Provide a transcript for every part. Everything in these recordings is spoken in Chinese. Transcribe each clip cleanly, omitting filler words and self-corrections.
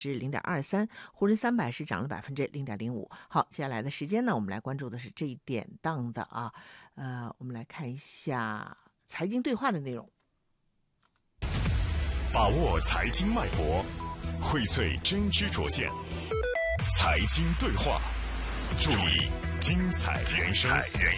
是0.23%，沪深300是涨了0.05%。好，接下来的时间呢，我们来关注的是这一典当的啊，我们来看一下财经对话的内容。 把握财经脉搏，荟萃真知灼见，财经对话，助你精彩人生。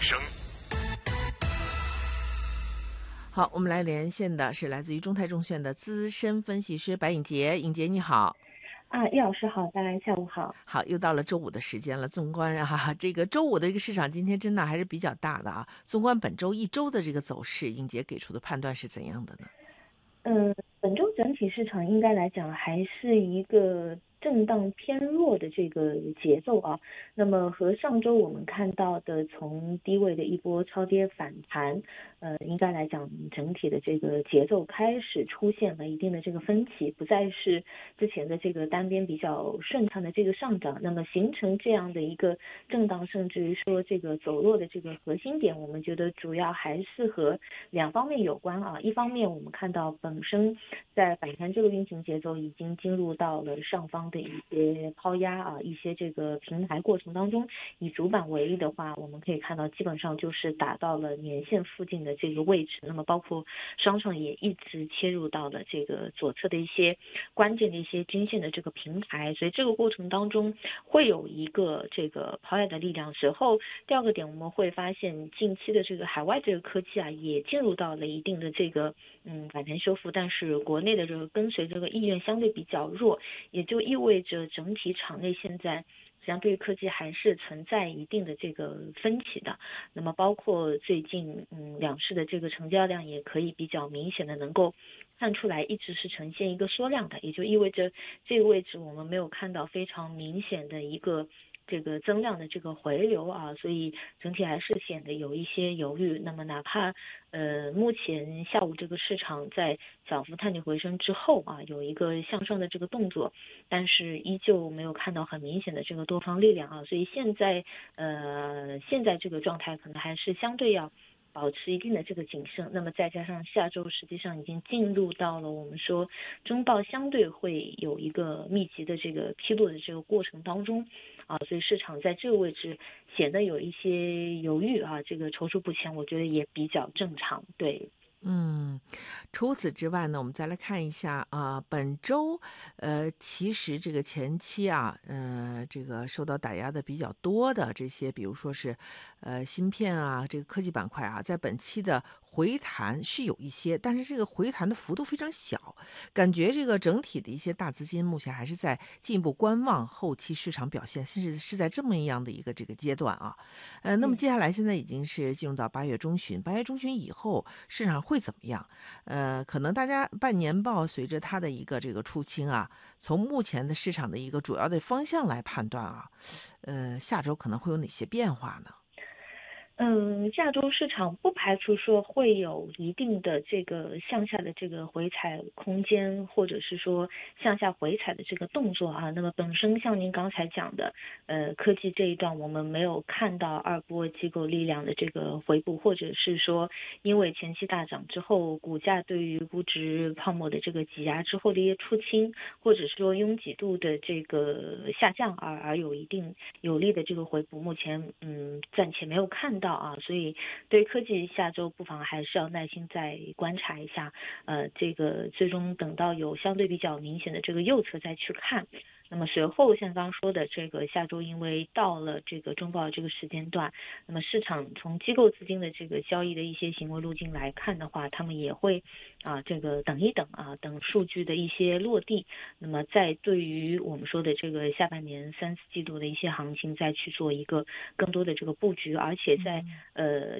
好，我们来连线的是来自于中泰证券的资深分析师白颖杰。颖杰你好。 叶老师好，大家下午好。 好，又到了周五的时间了。纵观这个周五的这个市场，今天真的还是比较大的啊。纵观本周一周的这个走势，颖杰给出的判断是怎样的呢？ 本周整体市场应该来讲还是一个震荡偏弱的这个节奏啊。那么和上周我们看到的从低位的一波超跌反弹，应该来讲整体的这个节奏开始出现了一定的这个分歧，不再是之前的这个单边比较顺畅的这个上涨，那么形成这样的一个震荡，甚至于说这个走弱的这个核心点，我们觉得主要还是和两方面有关啊。一方面我们看到本身在反弹这个运行节奏已经进入到了上方的一些抛压啊，一些这个平台过程当中，以主板为例的话，我们可以看到基本上就是打到了年线附近的这个位置，那么包括双创也一直切入到了这个左侧的一些关键的一些均线的这个平台，所以这个过程当中会有一个这个抛压的力量。随后第二个点我们会发现近期的这个海外这个科技啊也进入到了一定的这个反弹修复，但是国内的这个跟随这个意愿相对比较弱，也就意味着整体场内现在实际上对于科技还是存在一定的这个分歧的。那么包括最近两市的这个成交量也可以比较明显的能够看出来一直是呈现一个缩量的，也就意味着这个位置我们没有看到非常明显的一个这个增量的这个回流啊，所以整体还是显得有一些犹豫。那么哪怕目前下午这个市场在小幅探底回升之后啊，有一个向上的这个动作，但是依旧没有看到很明显的这个多方力量啊，所以现在这个状态可能还是相对要保持一定的这个谨慎。那么再加上下周实际上已经进入到了我们说中报相对会有一个密集的这个披露的这个过程当中啊，所以市场在这个位置显得有一些犹豫啊，这个踌躇不前，我觉得也比较正常。对。 除此之外呢，我们再来看一下本周其实这个前期这个受到打压的比较多的这些，比如说是芯片啊，这个科技板块啊，在本期的回弹是有一些，但是这个回弹的幅度非常小，感觉这个整体的一些大资金目前还是在进一步观望后期市场表现，甚至是在这么样的一个这个阶段啊。那么接下来现在已经是进入到8月中旬以后，市场会怎么样？可能大家办年报，随着它的一个这个出清啊，从目前的市场的一个主要的方向来判断啊，下周可能会有哪些变化呢？ 下周市场不排除说会有一定的这个向下的这个回踩空间，或者是说向下回踩的这个动作啊。那么本身像您刚才讲的，科技这一段我们没有看到二波机构力量的这个回补，或者是说因为前期大涨之后，股价对于估值泡沫的这个挤压之后的一些出清，或者是说拥挤度的这个下降而有一定有力的这个回补，目前暂且没有看到啊，所以对于科技下周不妨还是要耐心再观察一下，这个最终等到有相对比较明显的这个右侧再去看。那么随后像刚刚说的这个下周，因为到了这个中报这个时间段，那么市场从机构资金的这个交易的一些行为路径来看的话，他们也会这个等一等啊，等数据的一些落地，那么再对于我们说的这个下半年3、4季度的一些行情再去做一个更多的这个布局，而且在